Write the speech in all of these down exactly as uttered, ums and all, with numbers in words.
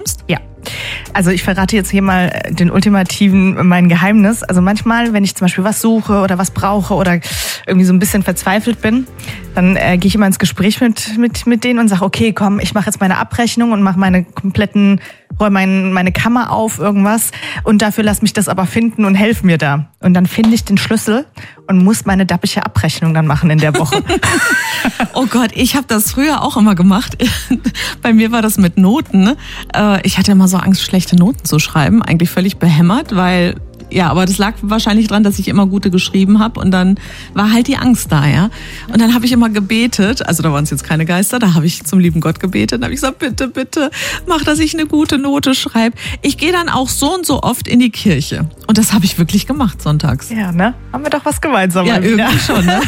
Ja. Also ich verrate jetzt hier mal den ultimativen, mein Geheimnis. Also manchmal, wenn ich zum Beispiel was suche oder was brauche oder irgendwie so ein bisschen verzweifelt bin, dann äh, gehe ich immer ins Gespräch mit, mit, mit denen und sage, okay, komm, ich mache jetzt meine Abrechnung und mache meine kompletten, räume mein, meine Kammer auf, irgendwas. Und dafür lass mich das aber finden und helf mir da. Und dann finde ich den Schlüssel und muss meine dappige Abrechnung dann machen in der Woche. Oh Gott, ich habe das früher auch immer gemacht. Bei mir war das mit Noten. Ich hatte immer so Angst, schlechte Noten zu schreiben. Eigentlich völlig behämmert, weil... Ja, aber das lag wahrscheinlich dran, dass ich immer gute geschrieben habe und dann war halt die Angst da, ja. Und dann habe ich immer gebetet, also da waren es jetzt keine Geister, da habe ich zum lieben Gott gebetet, dann habe ich gesagt, bitte, bitte, mach, dass ich eine gute Note schreibe. Ich gehe dann auch so und so oft in die Kirche und das habe ich wirklich gemacht sonntags. Ja, ne? Haben wir doch was gemeinsam. Ja, irgendwie schon, ne?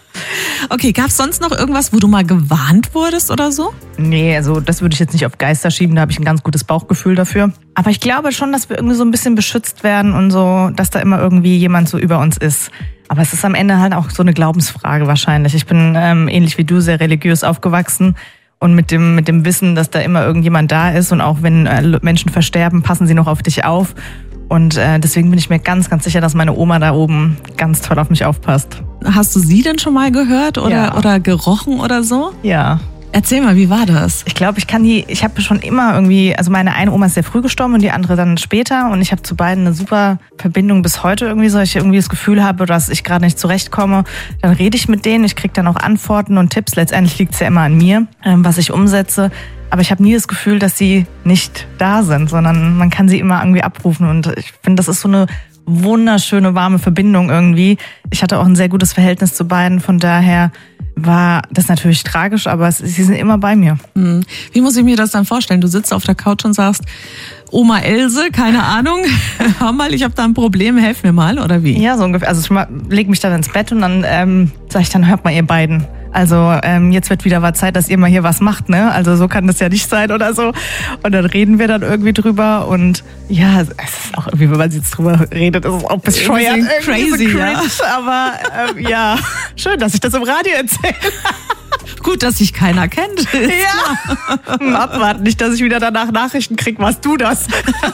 Okay, gab's sonst noch irgendwas, wo du mal gewarnt wurdest oder so? Nee, also das würde ich jetzt nicht auf Geister schieben, da habe ich ein ganz gutes Bauchgefühl dafür. Aber ich glaube schon, dass wir irgendwie so ein bisschen beschützt werden und so, dass da immer irgendwie jemand so über uns ist. Aber es ist am Ende halt auch so eine Glaubensfrage wahrscheinlich. Ich bin ähm, ähnlich wie du sehr religiös aufgewachsen und mit dem mit dem Wissen, dass da immer irgendjemand da ist und auch wenn äh, Menschen versterben, passen sie noch auf dich auf. Und äh, deswegen bin ich mir ganz, ganz sicher, dass meine Oma da oben ganz toll auf mich aufpasst. Hast du sie denn schon mal gehört oder, Ja. oder gerochen oder so? Ja. Erzähl mal, wie war das? Ich glaube, ich kann die, ich habe schon immer irgendwie, also meine eine Oma ist sehr früh gestorben und die andere dann später und ich habe zu beiden eine super Verbindung bis heute irgendwie so. Ich irgendwie das Gefühl habe, dass ich gerade nicht zurechtkomme, dann rede ich mit denen, ich kriege dann auch Antworten und Tipps. Letztendlich liegt es ja immer an mir, ähm, was ich umsetze. Aber ich habe nie das Gefühl, dass sie nicht da sind, sondern man kann sie immer irgendwie abrufen und ich finde, das ist so eine wunderschöne, warme Verbindung irgendwie. Ich hatte auch ein sehr gutes Verhältnis zu beiden, von daher war das natürlich tragisch, aber es, sie sind immer bei mir. Hm. Wie muss ich mir das dann vorstellen? Du sitzt auf der Couch und sagst, Oma Else, keine Ahnung, hör mal, ich habe da ein Problem, helf mir mal, oder wie? Ja, so ungefähr. Also ich leg mich dann ins Bett und dann ähm, sage ich dann, hört mal ihr beiden. Also ähm, jetzt wird wieder mal Zeit, dass ihr mal hier was macht, ne? Also so kann das ja nicht sein oder so. Und dann reden wir dann irgendwie drüber und ja, es ist auch irgendwie, wenn man jetzt drüber redet, ist es auch bescheuert. Irgendwie crazy, so ja. Aber ähm, ja, schön, dass ich das im Radio erzähle. Gut, dass sich keiner kennt. Ja. Abwarten, nicht, dass ich wieder danach Nachrichten kriege. Warst du das?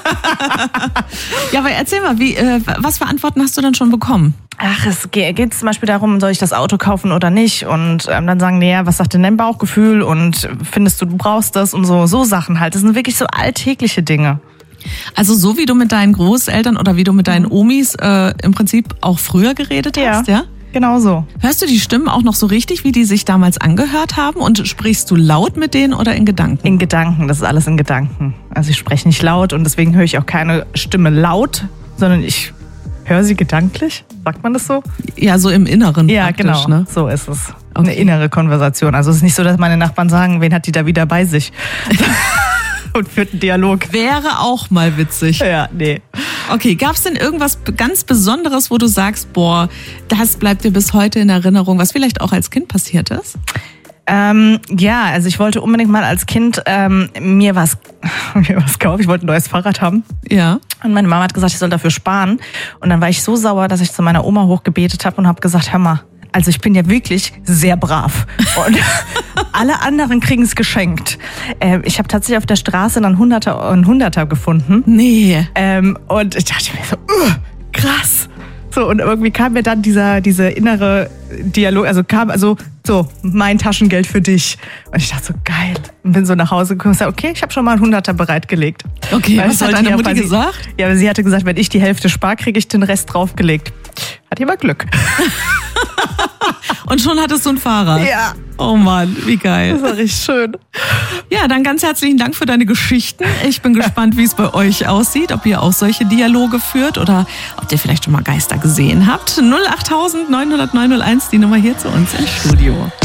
Ja, aber erzähl mal, wie, äh, was für Antworten hast du denn schon bekommen? Ach, es geht, geht zum Beispiel darum, soll ich das Auto kaufen oder nicht? Und ähm, dann sagen die, ja, was sagt denn dein Bauchgefühl? Und findest du, du brauchst das? Und so, so Sachen halt. Das sind wirklich so alltägliche Dinge. Also so wie du mit deinen Großeltern oder wie du mit deinen Omis äh, im Prinzip auch früher geredet hast, ja? Genau so. Hörst du die Stimmen auch noch so richtig, wie die sich damals angehört haben? Und sprichst du laut mit denen oder in Gedanken? In Gedanken, das ist alles in Gedanken. Also ich spreche nicht laut und deswegen höre ich auch keine Stimme laut, sondern ich höre sie gedanklich. Sagt man das so? Ja, so im Inneren. Ja, praktisch, genau. Ne? So ist es. Okay. Eine innere Konversation. Also es ist nicht so, dass meine Nachbarn sagen, wen hat die da wieder bei sich? Und führt einen Dialog. Wäre auch mal witzig. Ja, nee. Okay, gab's denn irgendwas ganz Besonderes, wo du sagst, boah, das bleibt dir bis heute in Erinnerung, was vielleicht auch als Kind passiert ist? Ähm, ja, also ich wollte unbedingt mal als Kind ähm, mir was mir was kaufen. Ich wollte ein neues Fahrrad haben. Ja. Und meine Mama hat gesagt, ich soll dafür sparen. Und dann war ich so sauer, dass ich zu meiner Oma hochgebetet habe und habe gesagt, hör mal, also ich bin ja wirklich sehr brav. Und alle anderen kriegen es geschenkt. Ähm, ich habe tatsächlich auf der Straße einen Hunderter, einen Hunderter gefunden. Nee. Ähm, und ich dachte mir so, uh, krass. So, und irgendwie kam mir dann dieser, diese innere Dialog, also kam, also so, mein Taschengeld für dich. Und ich dachte so, geil. Und bin so nach Hause gekommen und gesagt, okay, ich habe schon mal einen Hunderter bereitgelegt. Okay, Weil was ich hat sollte deine ja Mutti quasi- gesagt? Ja, aber sie hatte gesagt, wenn ich die Hälfte spare, kriege ich den Rest draufgelegt. Hat jemand Glück. Und schon hattest du ein Fahrrad. Ja. Oh Mann, wie geil. Das war richtig schön. Ja, dann ganz herzlichen Dank für deine Geschichten. Ich bin gespannt, wie es bei euch aussieht, ob ihr auch solche Dialoge führt oder ob ihr vielleicht schon mal Geister gesehen habt. null acht neun null neun null eins, die Nummer hier zu uns im Studio.